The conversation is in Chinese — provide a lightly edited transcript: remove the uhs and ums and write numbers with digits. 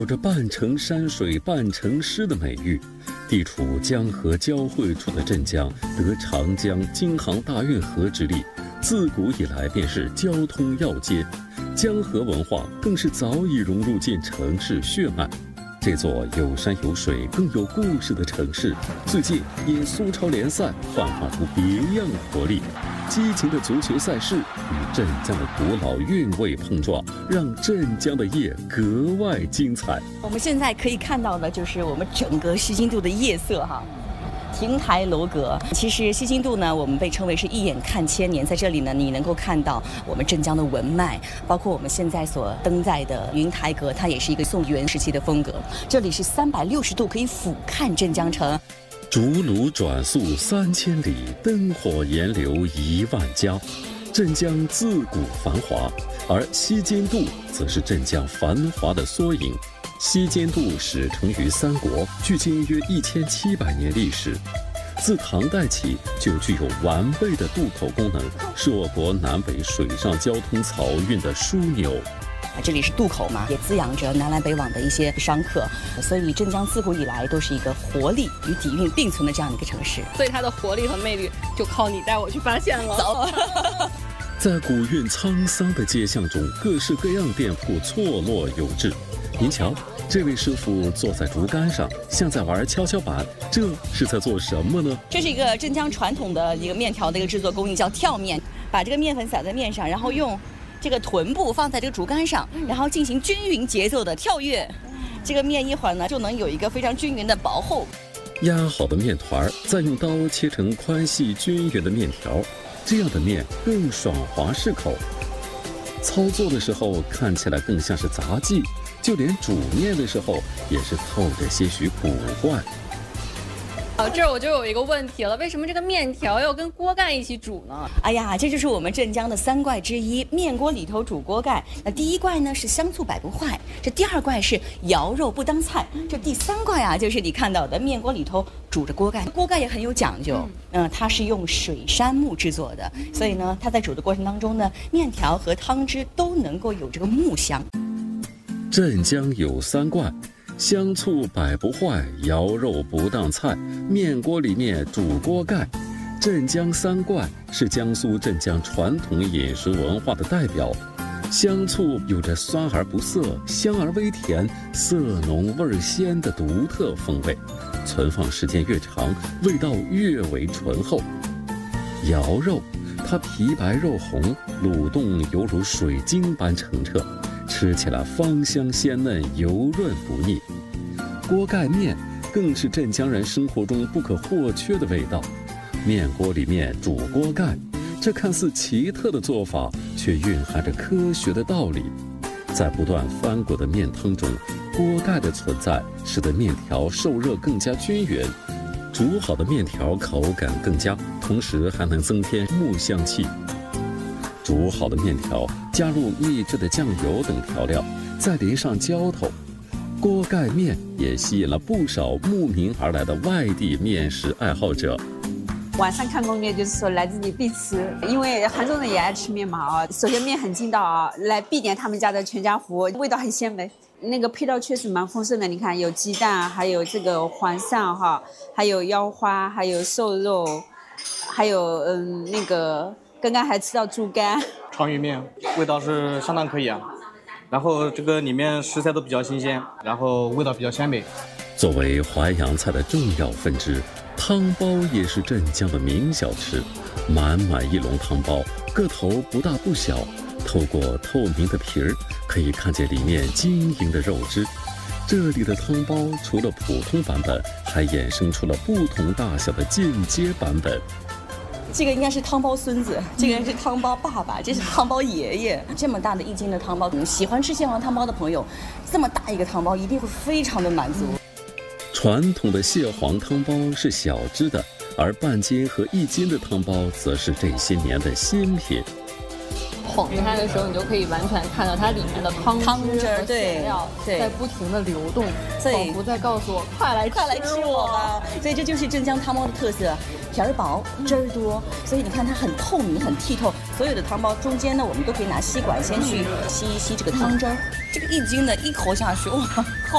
有着半城山水半城诗的美誉，地处江河交汇处的镇江，得长江、京杭大运河之力，自古以来便是交通要街，江河文化更是早已融入进城市血脉。这座有山有水更有故事的城市，最近因苏超联赛焕发出别样活力。激情的足球赛事与镇江的古老韵味碰撞，让镇江的夜格外精彩。 我们现在可以看到的就是我们整个西津渡的夜色哈。亭台楼阁，其实西津渡呢，我们被称为是一眼看千年。在这里呢，你能够看到我们镇江的文脉，包括我们现在所登在的云台阁，它也是一个宋元时期的风格。这里是360度可以俯瞰镇江城。 竹炉转素3000里，灯火延流1万家。镇江自古繁华，而西津渡则是镇江繁华的缩影。西津渡始成于三国，距今约1700年历史。自唐代起就具有完备的渡口功能，是我国南北水上交通漕运的枢纽。 这里是渡口嘛，也滋养着南来北往的一些商客，所以镇江自古以来都是一个活力与底蕴并存的这样的一个城市。 所以它的活力和魅力就靠你带我去发现了。 走。 在古韵沧桑的街巷中，各式各样店铺错落有致。您瞧，这位师傅坐在竹竿上，像在玩跷跷板，这是在做什么呢？ 这是一个镇江传统的一个面条的一个制作工艺，叫跳面。把这个面粉撒在面上，然后用这个臀部放在这个竹竿上，然后进行均匀节奏的跳跃。这个面一会儿呢，就能有一个非常均匀的薄厚。 压好的面团，再用刀切成宽细均匀的面条，这样的面更爽滑适口。操作的时候看起来更像是杂技，就连煮面的时候也是透着些许古怪。 这儿我就有一个问题了，为什么这个面条要跟锅盖一起煮呢？ 哎呀，这就是我们镇江的3怪之一，面锅里头煮锅盖。那第1怪呢是香醋百不坏，这第2怪是肴肉不当菜，这第3怪啊就是你看到的面锅里头煮着锅盖。锅盖也很有讲究，它是用水杉木制作的，所以呢它在煮的过程当中呢，面条和汤汁都能够有这个木香。 镇江有3怪。香醋百不坏，肴肉不当菜，面锅里面煮锅盖。镇江3怪是江苏镇江传统饮食文化的代表。香醋有着酸而不涩、香而微甜、色浓味鲜的独特风味，存放时间越长，味道越为醇厚。肴肉，它皮白肉红，卤动犹如水晶般澄澈，吃起来芳香鲜嫩，油润不腻。锅盖面更是镇江人生活中不可或缺的味道。面锅里面煮锅盖，这看似奇特的做法，却蕴含着科学的道理。在不断翻滚的面汤中，锅盖的存在使得面条受热更加均匀，煮好的面条口感更佳，同时还能增添木香气。煮好的面条加入秘制的酱油等调料，再淋上浇头，锅盖面也吸引了不少慕名而来的外地面食爱好者。 晚上看攻略就是说来这里必吃，因为杭州人也爱吃面嘛啊。首先面很筋道啊，来必点他们家的全家福，味道很鲜美。那个配料确实蛮丰盛的，你看有鸡蛋，还有这个黄鳝哈，还有腰花，还有瘦肉，还有那个刚刚还吃到猪肝。 川渝面味道是相当可以啊。然后这个里面食材都比较新鲜，然后味道比较鲜美。 作为淮扬菜的重要分支，汤包也是镇江的名小吃。满满一笼汤包，个头不大不小，透过透明的皮儿，可以看见里面晶莹的肉汁。这里的汤包除了普通版本，还衍生出了不同大小的进阶版本。 这个应该是汤包孙子，这个是汤包爸爸，这是汤包爷爷。这么大的1斤的汤包，喜欢吃蟹黄汤包的朋友，这么大一个汤包一定会非常的满足。 传统的蟹黄汤包是小只的，而半斤和1斤的汤包则是这些年的新品。 晃开的时候，你就可以完全看到它里面的汤汁和馅料在不停的流动，仿佛在告诉我快来吃我吧。 所以这就是镇江汤包的特色，皮儿薄，汁儿多，所以你看它很透明，很剔透。所有的汤包中间呢，我们都可以拿吸管先去吸一吸这个汤汁儿。这个1斤的一口下去，哇！